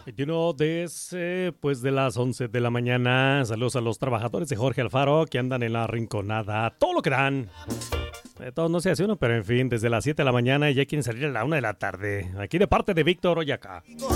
21 pues de las 11 de la mañana. Saludos a los trabajadores de Jorge Alfaro que andan en la rinconada. Todo lo que dan. Todo no se hace uno, pero en fin, desde las 7 de la mañana y ya quieren salir a la 1 de la tarde. Aquí de parte de Víctor Oyaca.